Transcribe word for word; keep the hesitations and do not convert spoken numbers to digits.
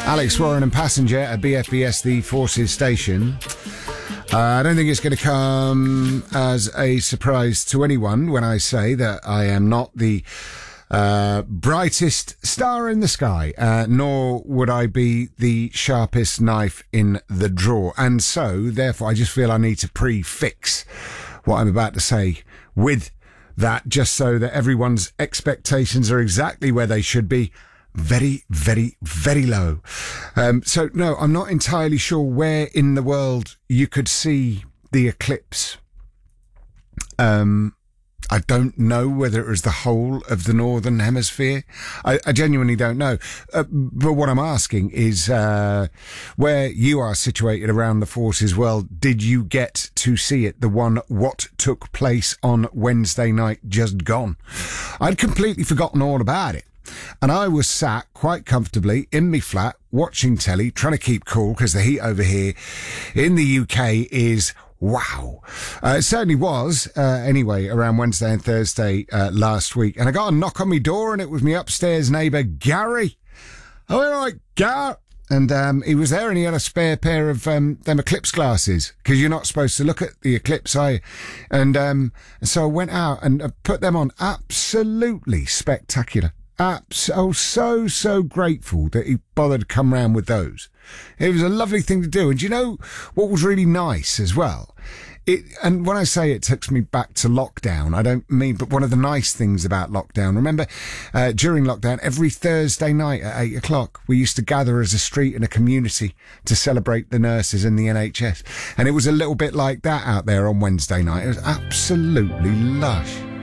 Alex Warren and Passenger at B F B S, the Forces station. Uh, I don't think it's going to come as a surprise to anyone when I say that I am not the uh, brightest star in the sky, uh, nor would I be the sharpest knife in the drawer. And so, therefore, I just feel I need to prefix what I'm about to say with that, just so that everyone's expectations are exactly where they should be. Very, very, very low. Um, so, no, I'm not entirely sure where in the world you could see the eclipse. Um, I don't know whether it was the whole of the Northern Hemisphere. I, I genuinely don't know. Uh, but what I'm asking is, uh, where you are situated around the Forces world, did you get to see it? The one what took place on Wednesday night just gone. I'd completely forgotten all about it. And I was sat quite comfortably in me flat watching telly, trying to keep cool because the heat over here in the U K is wow. Uh, it certainly was, uh, anyway, around Wednesday and Thursday uh, last week. And I got a knock on my door and it was my upstairs neighbour, Gary. Oh, all right, Gary. And um, he was there and he had a spare pair of um, them eclipse glasses because you're not supposed to look at the eclipse, are you? And um, so I went out and uh, put them on. Absolutely spectacular. Abs- oh, so, so grateful that he bothered to come round with those. It was a lovely thing to do. And do you know what was really nice as well? It, and when I say it takes me back to lockdown, I don't mean, but one of the nice things about lockdown, remember, uh, during lockdown, every Thursday night at eight o'clock, we used to gather as a street and a community to celebrate the nurses in the N H S. And it was a little bit like that out there on Wednesday night. It was absolutely lush.